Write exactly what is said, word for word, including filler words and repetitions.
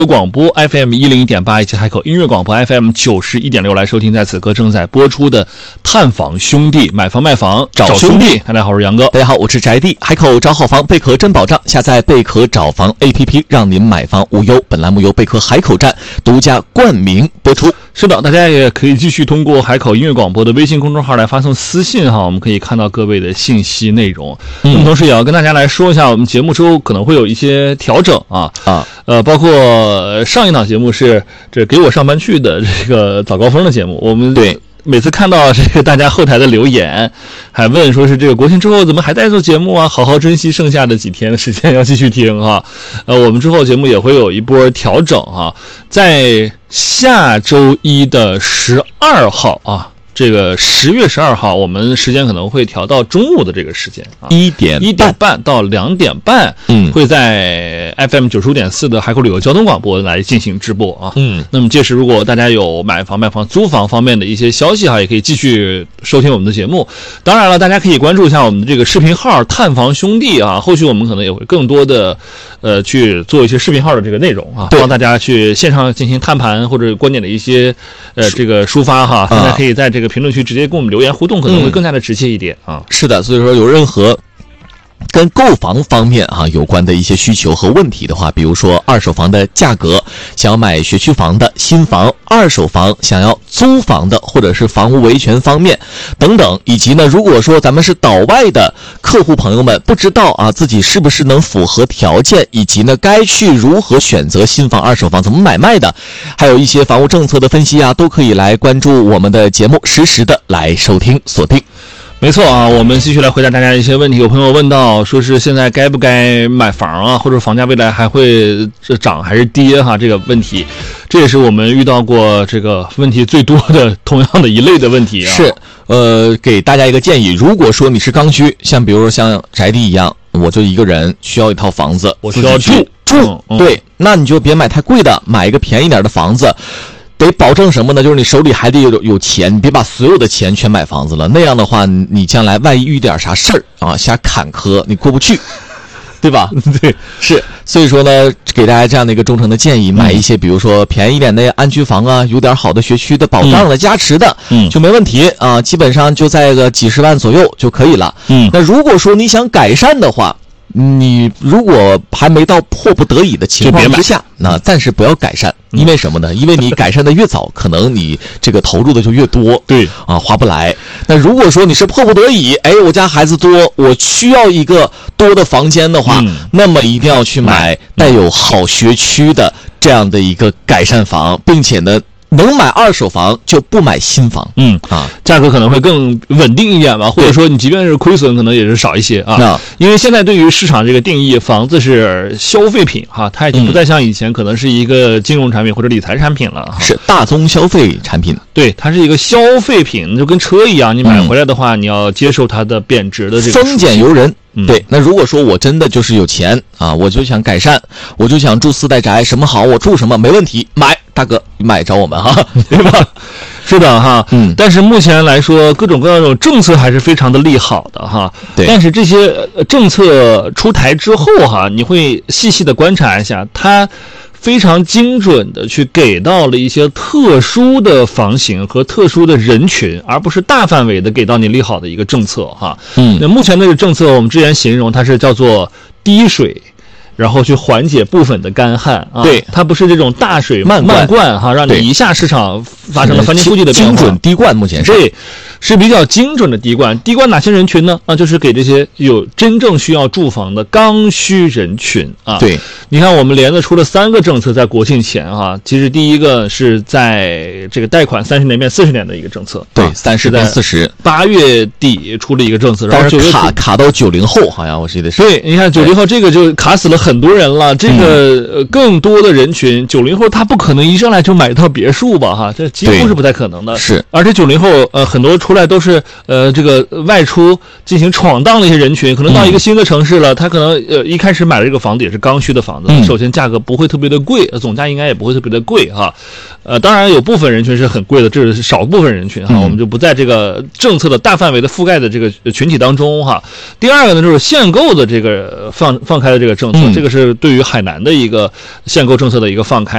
广播 F M 一零一点八以及海口音乐广播 F M 九十一点六来收听，在此刻正在播出的探访兄弟，买房卖房找兄弟。大家好，我是杨哥。 大家好，我是宅弟。海口找好房，贝壳真保障，下载贝壳找房 A P P， 让您买房无忧。本栏目由贝壳海口站独家冠名播出。 是的，大家也可以继续通过海口音乐广播的微信公众号来发送私信哈，我们可以看到各位的信息内容。嗯、那么同时也要跟大家来说一下，我们节目之后可能会有一些调整啊啊，呃，包括上一档节目是这给我上班去的这个早高峰的节目，我们对。 每次看到这个大家后台的留言，还问说是这个国庆之后怎么还在做节目啊？好好珍惜剩下的几天的时间，要继续听哈。呃，我们之后节目也会有一波调整哈，在下周一的十二号啊。这个十月十二号，我们时间可能会调到中午的这个时间啊， 一点一点半到两点半，嗯，会在 F M 九十五点四的海口旅游交通广播来进行直播啊，嗯，那么届时如果大家有买房、卖房、租房方面的一些消息哈，也可以继续收听我们的节目。当然了，大家可以关注一下我们的这个视频号“探房兄弟”啊，后续我们可能也会更多的呃去做一些视频号的这个内容啊，帮大家去线上进行探盘或者观点的一些呃这个抒发哈，大家可以在这个。这个评论区直接跟我们留言互动，可能会更加的直接一点、嗯、啊。 是的，所以说有任何跟购房方面啊有关的一些需求和问题的话，比如说二手房的价格，想要买学区房的新房，二手房想要租房的，或者是房屋维权方面等等，以及呢，如果说咱们是岛外的客户朋友们，不知道啊自己是不是能符合条件，以及呢该去如何选择新房、二手房怎么买卖的，还有一些房屋政策的分析啊，都可以来关注我们的节目，实时的来收听锁定。 没错啊，我们继续来回答大家一些问题。有朋友问到，说是现在该不该买房啊，或者房价未来还会涨还是跌哈？这个问题，这也是我们遇到过这个问题最多的同样的一类的问题啊。 是，呃，给大家一个建议，如果说你是刚需，像比如说像宅地一样，我就一个人需要一套房子， 我需要住住、嗯嗯，对，那你就别买太贵的，买一个便宜点的房子。得保证什么呢？就是你手里还得有有钱，你别把所有的钱全买房子了，那样的话，你将来万一遇点啥事儿啊，瞎坎坷，你过不去，对吧？ 对， 是。所以说呢，给大家这样的一个忠诚的建议，买一些比如说便宜一点的安居房啊，有点好的学区的保障的、加持的，嗯，就没问题啊，基本上就在个几十万左右就可以了。嗯，那如果说你想改善的话，你如果还没到迫不得已的情况之下，那暂时不要改善，因为什么呢？因为你改善的越早，可能你这个投入的就越多， 对啊，划不来。那如果说你是迫不得已，哎，我家孩子多，我需要一个多的房间的话，嗯、那么一定要去买带有好学区的这样的一个改善房，并且呢。能买二手房就不买新房，嗯啊， 价格可能会更稳定一点吧，或者说你即便是亏损，可能也是少一些啊。因为现在对于市场这个定义，房子是消费品哈，它已经不再像以前可能是一个金融产品或者理财产品了， 是大宗消费产品。 对，它是一个消费品，就跟车一样，你买回来的话，嗯、你要接受它的贬值的这个丰俭由人。嗯、对，那如果说我真的就是有钱啊，我就想改善，我就想住四代宅，什么好我住什么没问题，买大哥买找我们哈，对吧？ 是的哈，嗯，但是目前来说，各种各样的政策还是非常的利好的哈。 对， 但是这些政策出台之后哈，你会细细的观察一下它。非常精准的去给到了一些特殊的房型和特殊的人群，而不是大范围的给到你利好的一个政策哈。嗯，那目前这个政策我们之前形容它是叫做滴水，然后去缓解部分的干旱啊。 对， 它不是这种大水漫灌, 漫灌哈，让你一下市场发生了翻天覆地的变化。 精准滴灌目前是。 对。是比较精准的滴灌，滴灌哪些人群呢？啊，就是给这些有真正需要住房的刚需人群啊。 对， 你看我们连着出了三个政策，在国庆前哈、啊，其实第一个是在这个贷款三十年变四十年的一个政策， 对，三十变四十， 八月底出了一个政策，然后但是卡卡到九零后，好像我记得是。 对，你看九零后这个就卡死了很多人了，这个更多的人群，九零后他不可能一上来就买一套别墅吧哈，这几乎是不太可能的。 是， 而且九零后呃很多出来都是呃这个外出进行闯荡的一些人群，可能到一个新的城市了，嗯、他可能呃一开始买了这个房子也是刚需的房子，嗯、首先价格不会特别的贵，总价应该也不会特别的贵哈。呃，当然有部分人群是很贵的，这是少部分人群哈，嗯、我们就不在这个政策的大范围的覆盖的这个群体当中哈。第二个呢，就是限购的这个放放开的这个政策，嗯、这个是对于海南的一个限购政策的一个放开。